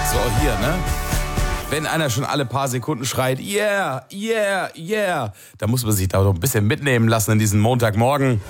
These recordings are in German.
So, hier, ne? Wenn einer schon alle paar Sekunden schreit, yeah, yeah, yeah, da muss man sich da doch ein bisschen mitnehmen lassen in diesen Montagmorgen.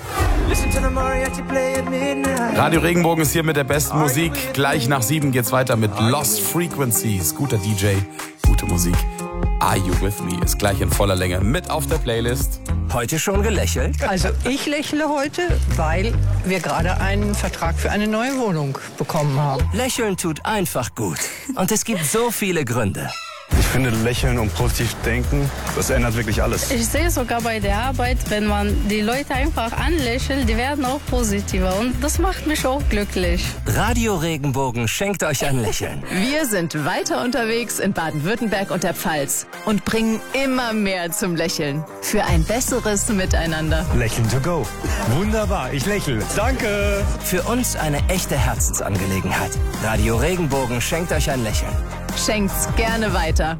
Radio Regenbogen ist hier mit der besten Musik. Gleich nach 7 geht's weiter mit Lost Frequencies. Guter DJ, gute Musik. Are You With Me ist gleich in voller Länge mit auf der Playlist. Heute schon gelächelt? Also ich lächle heute, weil wir gerade einen Vertrag für eine neue Wohnung bekommen haben. Lächeln tut einfach gut. Und es gibt so viele Gründe. Ich finde, lächeln und positiv denken, das ändert wirklich alles. Ich sehe sogar bei der Arbeit, wenn man die Leute einfach anlächelt, die werden auch positiver. Und das macht mich auch glücklich. Radio Regenbogen schenkt euch ein Lächeln. Wir sind weiter unterwegs in Baden-Württemberg und der Pfalz und bringen immer mehr zum Lächeln. Für ein besseres Miteinander. Lächeln to go. Wunderbar, ich lächle. Danke. Für uns eine echte Herzensangelegenheit. Radio Regenbogen schenkt euch ein Lächeln. Schenkt's gerne weiter.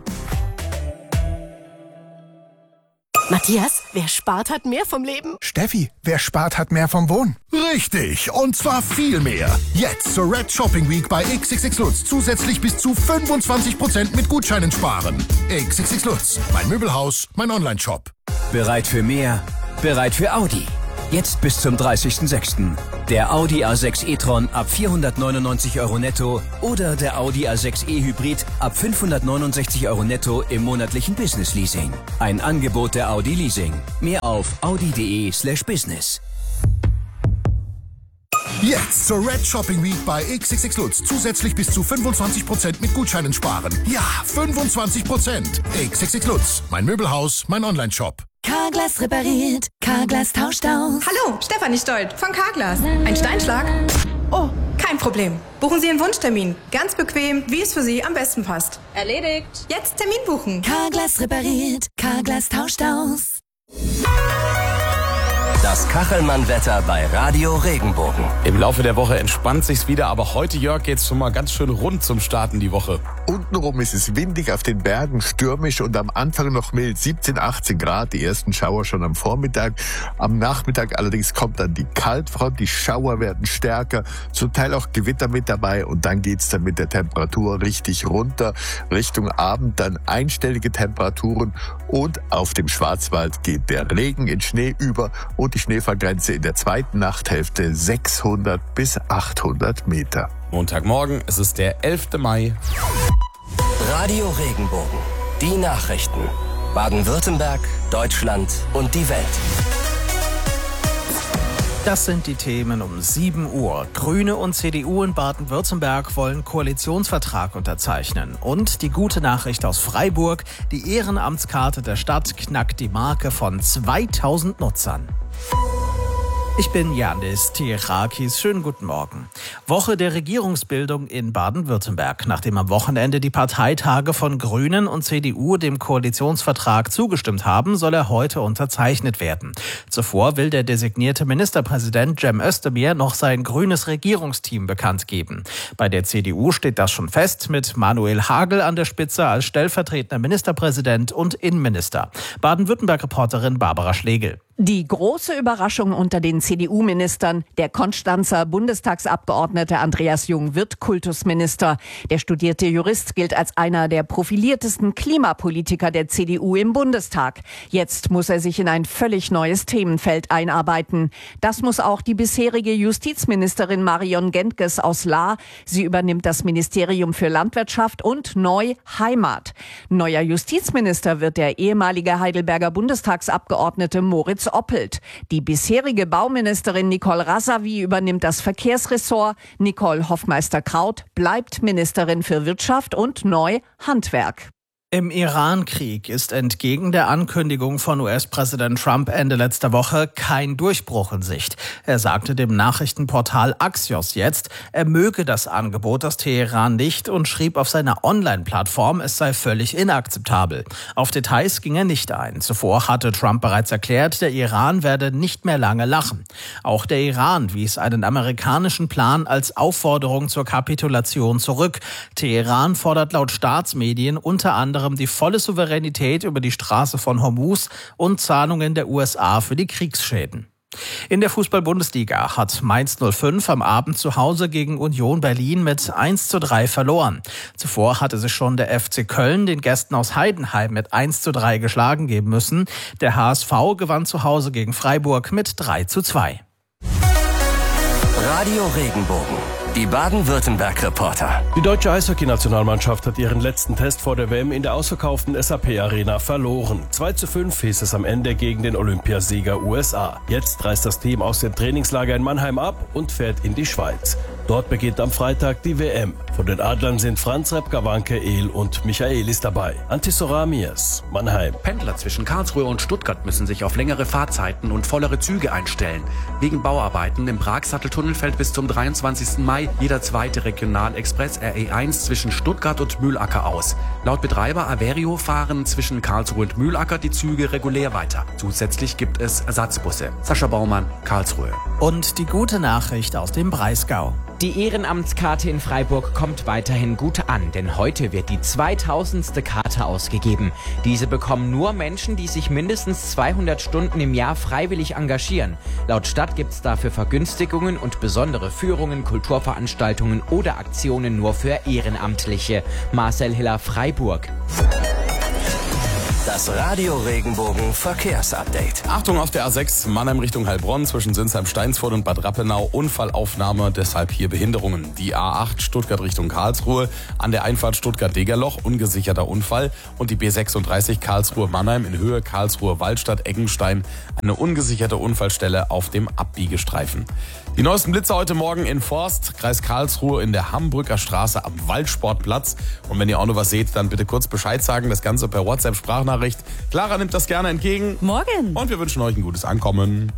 Matthias, wer spart, hat mehr vom Leben. Steffi, wer spart, hat mehr vom Wohnen. Richtig, und zwar viel mehr. Jetzt zur Red Shopping Week bei XXX Lutz zusätzlich bis zu 25% mit Gutscheinen sparen. XXX Lutz, mein Möbelhaus, mein Onlineshop. Bereit für mehr? Bereit für Audi. Jetzt bis zum 30.06. Der Audi A6 e-tron ab 499 € netto oder der Audi A6 e-Hybrid ab 569 € netto im monatlichen Business Leasing. Ein Angebot der Audi Leasing. Mehr auf audi.de/business. Jetzt zur Red Shopping Week bei XXX Lutz zusätzlich bis zu 25% mit Gutscheinen sparen. Ja, 25%. XXX Lutz, mein Möbelhaus, mein Onlineshop. Carglass repariert, Carglass tauscht aus. Hallo, Stefanie Stolt von Carglass. Ein Steinschlag? Oh, kein Problem. Buchen Sie einen Wunschtermin. Ganz bequem, wie es für Sie am besten passt. Erledigt. Jetzt Termin buchen. Carglass repariert, Carglass tauscht aus. Das Kachelmann-Wetter bei Radio Regenbogen. Im Laufe der Woche entspannt sich's wieder, aber heute, Jörg, geht's schon mal ganz schön rund zum Starten die Woche. Untenrum ist es windig, auf den Bergen stürmisch und am Anfang noch mild, 17, 18 Grad, die ersten Schauer schon am Vormittag. Am Nachmittag allerdings kommt dann die Kaltfront, die Schauer werden stärker, zum Teil auch Gewitter mit dabei und dann geht's dann mit der Temperatur richtig runter. Richtung Abend dann einstellige Temperaturen und auf dem Schwarzwald geht der Regen in Schnee über und die Schneefallgrenze in der zweiten Nachthälfte 600 bis 800 Meter. Montagmorgen, es ist der 11. Mai. Radio Regenbogen. Die Nachrichten. Baden-Württemberg, Deutschland und die Welt. Das sind die Themen um 7 Uhr. Grüne und CDU in Baden-Württemberg wollen Koalitionsvertrag unterzeichnen. Und die gute Nachricht aus Freiburg, die Ehrenamtskarte der Stadt knackt die Marke von 2000 Nutzern. Ich bin Janis Tirakis. Schönen guten Morgen. Woche der Regierungsbildung in Baden-Württemberg. Nachdem am Wochenende die Parteitage von Grünen und CDU dem Koalitionsvertrag zugestimmt haben, soll er heute unterzeichnet werden. Zuvor will der designierte Ministerpräsident Cem Özdemir noch sein grünes Regierungsteam bekannt geben. Bei der CDU steht das schon fest, mit Manuel Hagel an der Spitze als stellvertretender Ministerpräsident und Innenminister. Baden-Württemberg-Reporterin Barbara Schlegel. Die große Überraschung unter den CDU-Ministern: Der Konstanzer Bundestagsabgeordnete Andreas Jung wird Kultusminister. Der studierte Jurist gilt als einer der profiliertesten Klimapolitiker der CDU im Bundestag. Jetzt muss er sich in ein völlig neues Themenfeld einarbeiten. Das muss auch die bisherige Justizministerin Marion Gentges aus Lahr. Sie übernimmt das Ministerium für Landwirtschaft und neu Heimat. Neuer Justizminister wird der ehemalige Heidelberger Bundestagsabgeordnete Moritz Oppelt. Die bisherige Bauministerin Nicole Rasavi übernimmt das Verkehrsressort. Nicole Hoffmeister-Kraut bleibt Ministerin für Wirtschaft und neu Handwerk. Im Iran-Krieg ist entgegen der Ankündigung von US-Präsident Trump Ende letzter Woche kein Durchbruch in Sicht. Er sagte dem Nachrichtenportal Axios jetzt, er möge das Angebot aus Teheran nicht und schrieb auf seiner Online-Plattform, es sei völlig inakzeptabel. Auf Details ging er nicht ein. Zuvor hatte Trump bereits erklärt, der Iran werde nicht mehr lange lachen. Auch der Iran wies einen amerikanischen Plan als Aufforderung zur Kapitulation zurück. Teheran fordert laut Staatsmedien unter anderem die volle Souveränität über die Straße von Hormuz und Zahlungen der USA für die Kriegsschäden. In der Fußball-Bundesliga hat Mainz 05 am Abend zu Hause gegen Union Berlin mit 1:3 verloren. Zuvor hatte sich schon der FC Köln den Gästen aus Heidenheim mit 1:3 geschlagen geben müssen. Der HSV gewann zu Hause gegen Freiburg mit 3:2. Radio Regenbogen. Die Baden-Württemberg-Reporter. Die deutsche Eishockey-Nationalmannschaft hat ihren letzten Test vor der WM in der ausverkauften SAP-Arena verloren. 2:5 hieß es am Ende gegen den Olympiasieger USA. Jetzt reist das Team aus dem Trainingslager in Mannheim ab und fährt in die Schweiz. Dort beginnt am Freitag die WM. Von den Adlern sind Franz Repka-Wanke, El und Michaelis dabei. Antisoramias, Mannheim. Pendler zwischen Karlsruhe und Stuttgart müssen sich auf längere Fahrzeiten und vollere Züge einstellen. Wegen Bauarbeiten im Prag-Satteltunnel fällt bis zum 23. Mai jeder zweite Regionalexpress RE1 zwischen Stuttgart und Mühlacker aus. Laut Betreiber Averio fahren zwischen Karlsruhe und Mühlacker die Züge regulär weiter. Zusätzlich gibt es Ersatzbusse. Sascha Baumann, Karlsruhe. Und die gute Nachricht aus dem Breisgau. Die Ehrenamtskarte in Freiburg kommt weiterhin gut an, denn heute wird die 2000. Karte ausgegeben. Diese bekommen nur Menschen, die sich mindestens 200 Stunden im Jahr freiwillig engagieren. Laut Stadt gibt es dafür Vergünstigungen und besondere Führungen, Kulturveranstaltungen oder Aktionen nur für Ehrenamtliche. Marcel Hiller, Freiburg. Das Radio Regenbogen Verkehrsupdate. Achtung auf der A6 Mannheim Richtung Heilbronn zwischen Sinsheim-Steinsfurt und Bad Rappenau. Unfallaufnahme, deshalb hier Behinderungen. Die A8 Stuttgart Richtung Karlsruhe an der Einfahrt Stuttgart-Degerloch, ungesicherter Unfall. Und die B36 Karlsruhe-Mannheim in Höhe Karlsruhe-Waldstadt-Eggenstein, eine ungesicherte Unfallstelle auf dem Abbiegestreifen. Die neuesten Blitze heute Morgen in Forst, Kreis Karlsruhe in der Hambrücker Straße am Waldsportplatz. Und wenn ihr auch noch was seht, dann bitte kurz Bescheid sagen. Das Ganze per WhatsApp-Sprachnachricht. Clara nimmt das gerne entgegen. Morgen. Und wir wünschen euch ein gutes Ankommen.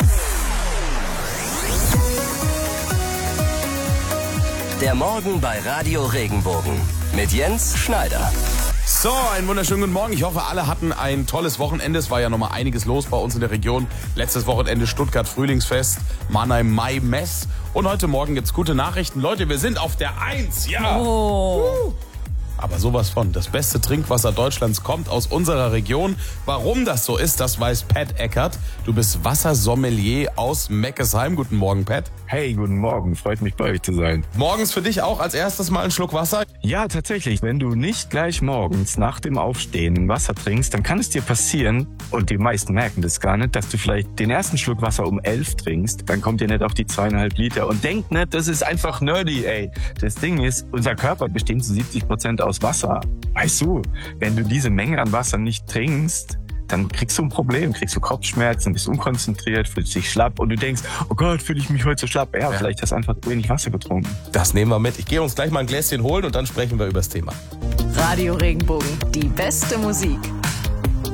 Der Morgen bei Radio Regenbogen mit Jens Schneider. So, einen wunderschönen guten Morgen. Ich hoffe, alle hatten ein tolles Wochenende. Es war ja nochmal einiges los bei uns in der Region. Letztes Wochenende Stuttgart Frühlingsfest, Mannheim Mai Mess. Und heute Morgen gibt's gute Nachrichten. Leute, wir sind auf der 1, ja. Oh. Aber sowas von. Das beste Trinkwasser Deutschlands kommt aus unserer Region. Warum das so ist, das weiß Pat Eckert. Du bist Wassersommelier aus Meckesheim. Guten Morgen, Pat. Hey, guten Morgen. Freut mich, bei euch zu sein. Morgens für dich auch als erstes mal einen Schluck Wasser? Ja, tatsächlich. Wenn du nicht gleich morgens nach dem Aufstehen Wasser trinkst, dann kann es dir passieren, und die meisten merken das gar nicht, dass du vielleicht den ersten Schluck Wasser um 11 trinkst. Dann kommt ihr nicht auf die 2,5 Liter und denkt nicht, das ist einfach nerdy, ey. Das Ding ist, unser Körper besteht zu 70% aus Wasser. Weißt du, wenn du diese Menge an Wasser nicht trinkst, dann kriegst du ein Problem, kriegst du Kopfschmerzen, bist unkonzentriert, fühlst dich schlapp und du denkst, oh Gott, fühle ich mich heute so schlapp. Ja, vielleicht hast du einfach wenig Wasser getrunken. Das nehmen wir mit. Ich gehe uns gleich mal ein Gläschen holen und dann sprechen wir über das Thema. Radio Regenbogen, die beste Musik.